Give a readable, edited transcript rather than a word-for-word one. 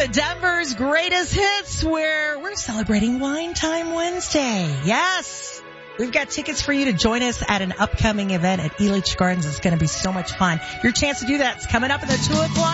to Denver's Greatest Hits, where we're celebrating Wine Time Wednesday. Yes, we've got tickets for you to join us at an upcoming event at Elitch Gardens. It's going to be so much fun. Your chance to do that is coming up in the 2 o'clock